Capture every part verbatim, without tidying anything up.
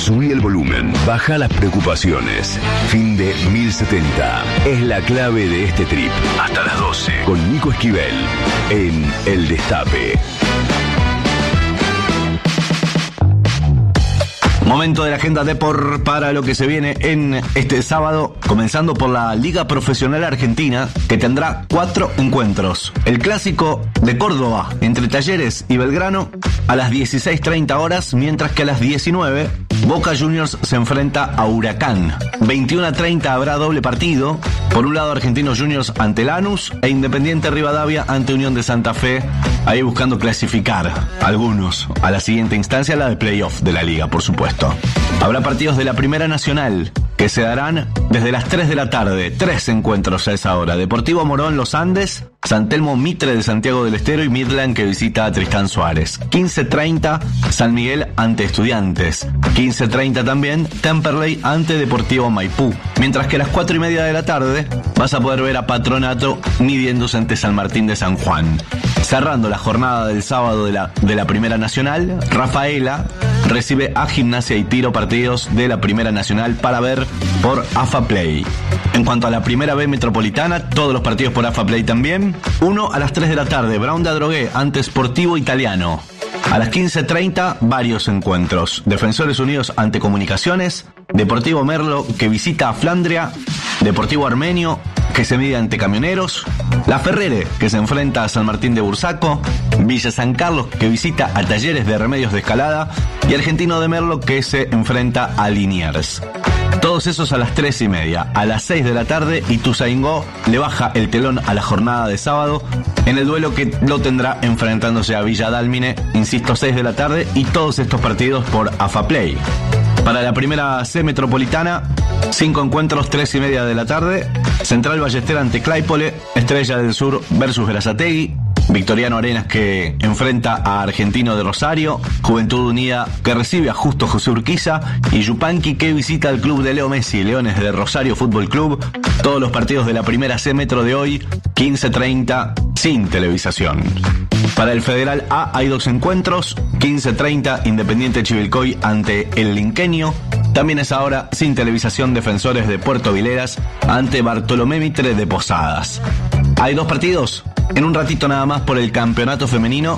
Subí el volumen, baja las preocupaciones. Fin de mil setenta es la clave de este trip. Hasta las doce con Nico Esquivel en El Destape. Momento de la agenda Depor para lo que se viene en este sábado, comenzando por la Liga Profesional Argentina, que tendrá cuatro encuentros. El clásico de Córdoba entre Talleres y Belgrano a las dieciséis treinta horas, mientras que a las diecinueve Boca Juniors se enfrenta a Huracán. veintiuno treinta habrá doble partido. Por un lado, Argentinos Juniors ante Lanús e Independiente Rivadavia ante Unión de Santa Fe, ahí buscando clasificar algunos a la siguiente instancia, la de playoff de la liga, por supuesto. Habrá partidos de la Primera Nacional que se darán desde las tres de la tarde. Tres encuentros a esa hora. Deportivo Morón Los Andes, San Telmo Mitre de Santiago del Estero y Midland que visita a Tristán Suárez. quince treinta San Miguel ante Estudiantes. quince treinta también Temperley ante Deportivo Maipú. Mientras que a las cuatro y media de la tarde vas a poder ver a Patronato midiéndose ante San Martín de San Juan. Cerrando la jornada del sábado de la, de la Primera Nacional, Rafaela recibe a Gimnasia y Tiro, partidos de la Primera Nacional para ver por AFA Play. En cuanto a la Primera B Metropolitana, todos los partidos por AFA Play también. Uno a las tres de la tarde, Brown de Adrogué ante Sportivo Italiano. A las quince treinta, varios encuentros. Defensores Unidos ante Comunicaciones, Deportivo Merlo que visita a Flandria, Deportivo Armenio que se mide ante Camioneros, La Ferrere que se enfrenta a San Martín de Bursaco, Villa San Carlos que visita a Talleres de Remedios de Escalada y Argentino de Merlo que se enfrenta a Liniers. Todos esos a las tres y media. A las seis de la tarde, Ituzaingó le baja el telón a la jornada de sábado en el duelo que lo tendrá enfrentándose a Villa Dálmine, insisto, seis de la tarde, y todos estos partidos por AFA Play. Para la Primera C Metropolitana, cinco encuentros, tres y media de la tarde. Central Ballester ante Claypole, Estrella del Sur versus Berazategui, Victoriano Arenas que enfrenta a Argentino de Rosario, Juventud Unida que recibe a Justo José Urquiza y Yupanqui que visita al club de Leo Messi, Leones de Rosario Fútbol Club. Todos los partidos de la Primera C Metro de hoy, quince treinta, sin televisación. Para el Federal A hay dos encuentros, quince treinta Independiente Chivilcoy ante el Linqueño. También es ahora sin televisación Defensores de Puerto Vileras ante Bartolomé Mitre de Posadas. Hay dos partidos en un ratito nada más por el campeonato femenino.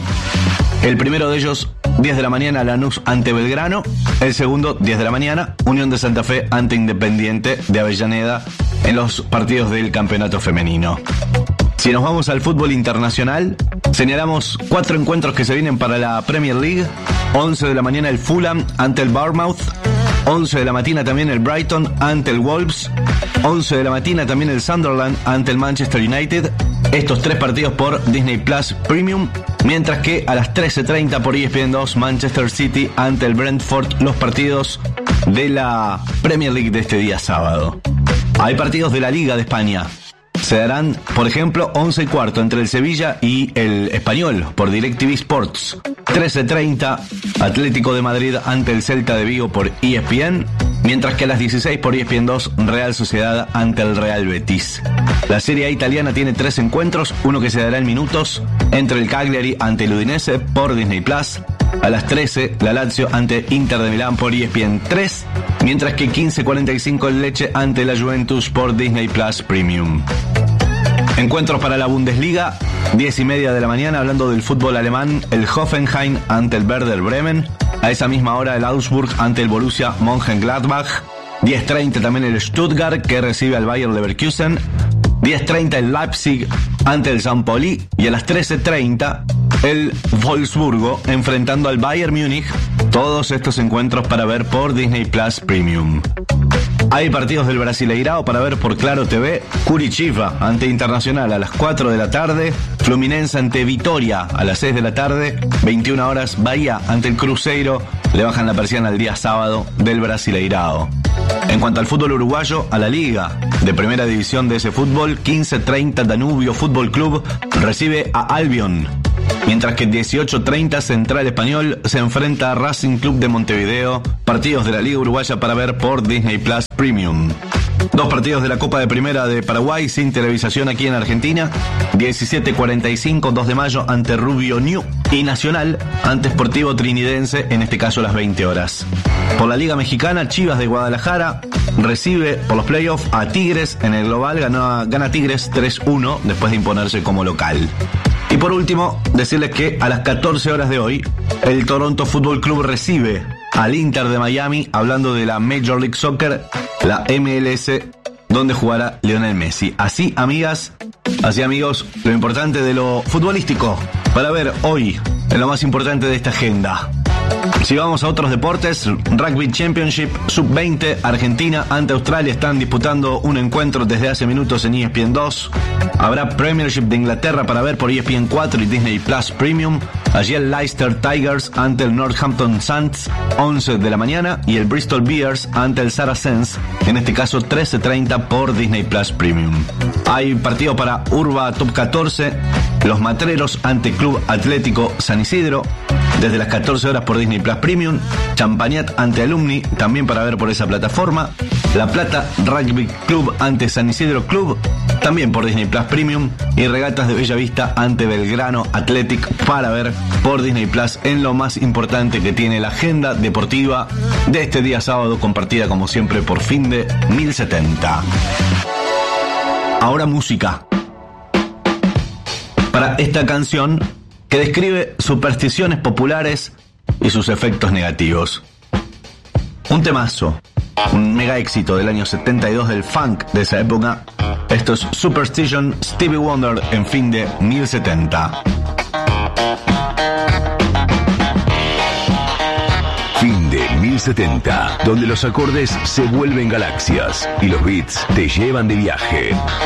El primero de ellos, diez de la mañana, Lanús ante Belgrano. El segundo, diez de la mañana, Unión de Santa Fe ante Independiente de Avellaneda en los partidos del campeonato femenino. Si nos vamos al fútbol internacional, señalamos cuatro encuentros que se vienen para la Premier League. once de la mañana el Fulham ante el Bournemouth. once de la mañana también el Brighton ante el Wolves. once de la mañana también el Sunderland ante el Manchester United. Estos tres partidos por Disney Plus Premium. Mientras que a las trece treinta por E S P N dos, Manchester City ante el Brentford, los partidos de la Premier League de este día sábado. Hay partidos de la Liga de España. Se darán, por ejemplo, once y cuarto entre el Sevilla y el Español por DirecTV Sports. trece treinta, Atlético de Madrid ante el Celta de Vigo por E S P N. Mientras que a las dieciséis por E S P N dos, Real Sociedad ante el Real Betis. La Serie A italiana tiene tres encuentros, uno que se dará en minutos entre el Cagliari ante el Udinese por Disney Plus. A las trece, la Lazio ante Inter de Milán por E S P N tres, mientras que quince cuarenta y cinco el Lecce ante la Juventus por Disney Plus Premium. Encuentros para la Bundesliga, diez y media de la mañana, hablando del fútbol alemán, el Hoffenheim ante el Werder Bremen. A esa misma hora el Augsburg ante el Borussia Mönchengladbach. diez treinta también el Stuttgart que recibe al Bayer Leverkusen. diez treinta el Leipzig ante el San Pauli. Y a las trece treinta el Wolfsburgo enfrentando al Bayern Múnich. Todos estos encuentros para ver por Disney Plus Premium. Hay partidos del Brasileirao para ver por Claro T V. Curitiba ante Internacional a las cuatro de la tarde. Fluminense ante Vitória a las seis de la tarde. veintiuna horas Bahía ante el Cruzeiro. Le bajan la persiana el día sábado del Brasileirao. En cuanto al fútbol uruguayo, a la Liga de Primera División de ese fútbol, quince treinta Danubio Fútbol Club recibe a Albion. Mientras que dieciocho treinta Central Español se enfrenta a Racing Club de Montevideo. Partidos de la Liga Uruguaya para ver por Disney Plus Premium. Dos partidos de la Copa de Primera de Paraguay sin televisación aquí en Argentina. diecisiete cuarenta y cinco, dos de mayo ante Rubio Ñu. Y Nacional ante Sportivo Trinidense, en este caso a las veinte horas. Por la Liga Mexicana, Chivas de Guadalajara recibe por los playoffs a Tigres. En el global gana, gana Tigres tres uno después de imponerse como local. Y por último, decirles que a las catorce horas de hoy, el Toronto Football Club recibe al Inter de Miami, hablando de la Major League Soccer, la M L S, donde jugará Lionel Messi. Así, amigas, así amigos, lo importante de lo futbolístico para ver hoy en lo más importante de esta agenda. Si vamos a otros deportes, Rugby Championship sub veinte, Argentina ante Australia están disputando un encuentro desde hace minutos en E S P N dos. Habrá Premiership de Inglaterra para ver por E S P N cuatro y Disney Plus Premium. Allí el Leicester Tigers ante el Northampton Saints, once de la mañana, y el Bristol Bears ante el Saracens, en este caso trece treinta por Disney Plus Premium. Hay partido para Urba Top catorce, Los Matreros ante Club Atlético San Isidro, desde las catorce horas por Disney Plus Premium. Champagnat ante Alumni, también para ver por esa plataforma. La Plata Rugby Club ante San Isidro Club, también por Disney Plus Premium. Y Regatas de Bellavista ante Belgrano Athletic, para ver por Disney Plus, en lo más importante que tiene la agenda deportiva de este día sábado, compartida como siempre por Finde mil setenta. Ahora música. Para esta canción que describe supersticiones populares y sus efectos negativos. Un temazo, un mega éxito del año setenta y dos del funk de esa época. Esto es Superstition, Stevie Wonder en Finde mil setenta. Finde mil setenta, donde los acordes se vuelven galaxias y los beats te llevan de viaje.